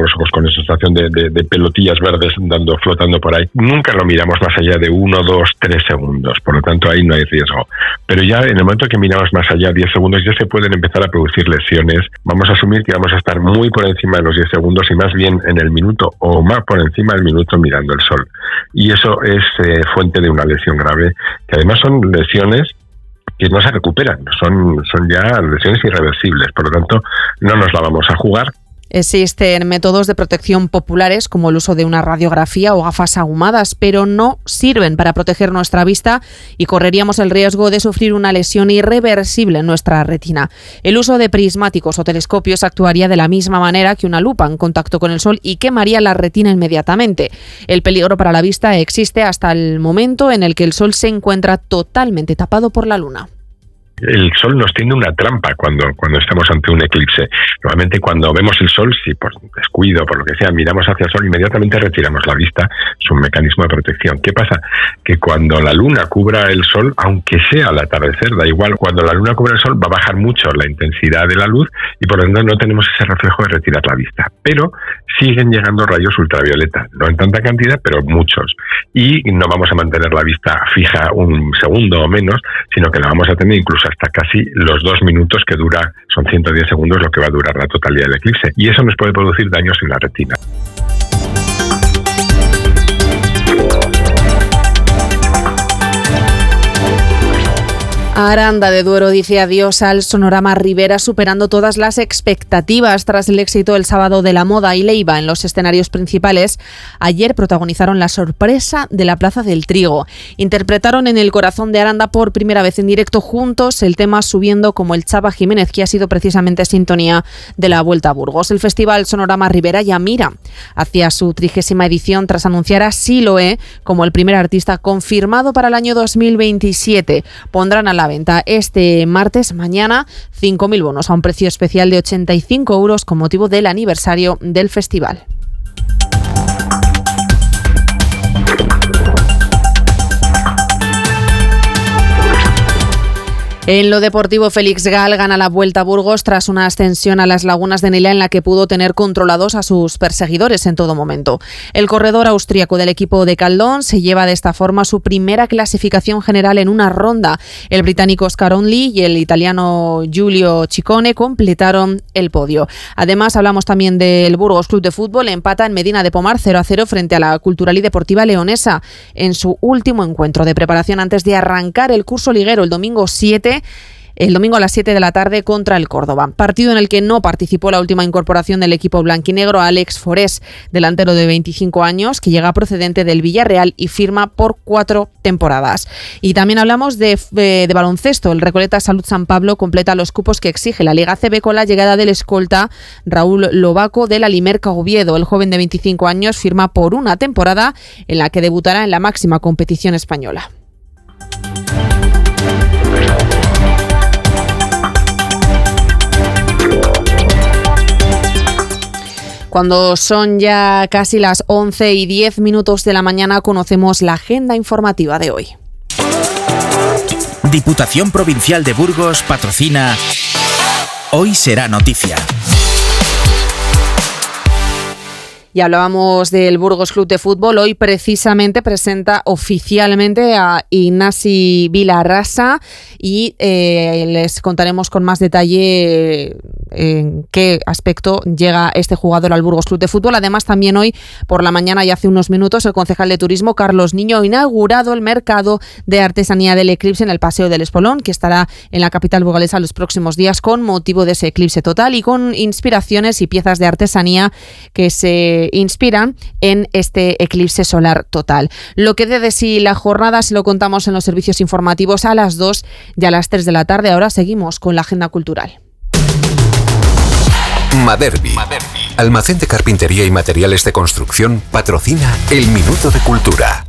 los ojos con esa sensación de pelotillas verdes flotando por ahí. Nunca lo miramos más allá de 1, 2, 3 segundos, por lo tanto ahí no hay riesgo. Pero ya en el momento que miramos más allá, 10 segundos, ya se pueden empezar a producir lesiones. Vamos a asumir que vamos a estar muy por encima de los 10 segundos y más bien en el minuto o más por encima del minuto mirando el sol. Y eso es fuente de una lesión grave, que además son lesiones que no se recuperan, son ya lesiones irreversibles, por lo tanto no nos la vamos a jugar. Existen métodos de protección populares como el uso de una radiografía o gafas ahumadas, pero no sirven para proteger nuestra vista y correríamos el riesgo de sufrir una lesión irreversible en nuestra retina. El uso de prismáticos o telescopios actuaría de la misma manera que una lupa en contacto con el sol y quemaría la retina inmediatamente. El peligro para la vista existe hasta el momento en el que el sol se encuentra totalmente tapado por la luna. El sol nos tiende una trampa cuando estamos ante un eclipse. Normalmente cuando vemos el sol, si por descuido, por lo que sea, miramos hacia el sol, inmediatamente retiramos la vista. Es un mecanismo de protección. ¿Qué pasa? Que cuando la luna cubra el sol, aunque sea al atardecer, da igual, cuando la luna cubra el sol va a bajar mucho la intensidad de la luz y por lo tanto no tenemos ese reflejo de retirar la vista. Pero siguen llegando rayos ultravioleta, no en tanta cantidad, pero muchos. Y no vamos a mantener la vista fija un segundo o menos, sino que la vamos a tener incluso hasta casi los 2 minutos que dura, son 110 segundos lo que va a durar la totalidad del eclipse. Y eso nos puede producir daños en la retina. Aranda de Duero dice adiós al Sonorama Ribera, superando todas las expectativas tras el éxito el sábado de La Moda y Leiva en los escenarios principales. Ayer protagonizaron la sorpresa de la Plaza del Trigo. Interpretaron en el corazón de Aranda por primera vez en directo juntos el tema Subiendo como el Chava Jiménez, que ha sido precisamente sintonía de la Vuelta a Burgos. El Festival Sonorama Ribera ya mira hacia su 30ª edición tras anunciar a Siloé como el primer artista confirmado para el año 2027. Pondrán a la venta este martes, mañana, 5.000 bonos a un precio especial de 85 euros con motivo del aniversario del festival. En lo deportivo, Félix Gal gana la Vuelta a Burgos tras una ascensión a las lagunas de Nila en la que pudo tener controlados a sus perseguidores en todo momento. El corredor austríaco del equipo de Caldón se lleva de esta forma su primera clasificación general en una ronda. El británico Oscar Onley y el italiano Giulio Ciccone completaron el podio. Además, hablamos también del Burgos Club de Fútbol. Empata en Medina de Pomar 0-0 frente a la Cultural y Deportiva Leonesa en su último encuentro de preparación antes de arrancar el curso liguero el domingo a las 7 de la tarde contra el Córdoba. Partido en el que no participó la última incorporación del equipo blanquinegro, Alex Forés, delantero de 25 años, que llega procedente del Villarreal y firma por 4 temporadas. Y también hablamos de baloncesto. El Recoleta Salud San Pablo completa los cupos que exige la Liga CB con la llegada del escolta Raúl Lobaco de la Limerca Oviedo. El joven de 25 años firma por una temporada en la que debutará en la máxima competición española. Cuando son ya casi las 11:10 de la mañana, conocemos la agenda informativa de hoy. Diputación Provincial de Burgos patrocina Hoy será noticia. Y hablábamos del Burgos Club de Fútbol. Hoy precisamente presenta oficialmente a Ignasi Vilarrasa y les contaremos con más detalle en qué aspecto llega este jugador al Burgos Club de Fútbol. Además, también hoy por la mañana y hace unos minutos el concejal de Turismo, Carlos Niño, ha inaugurado el mercado de artesanía del eclipse en el Paseo del Espolón, que estará en la capital burgalesa los próximos días con motivo de ese eclipse total y con inspiraciones y piezas de artesanía que se inspiran en este eclipse solar total. Lo que dé de sí la jornada se lo contamos en los servicios informativos a las 2 y a las 3 de la tarde. Ahora seguimos con la agenda cultural. Maderbi, almacén de carpintería y materiales de construcción, patrocina el Minuto de Cultura.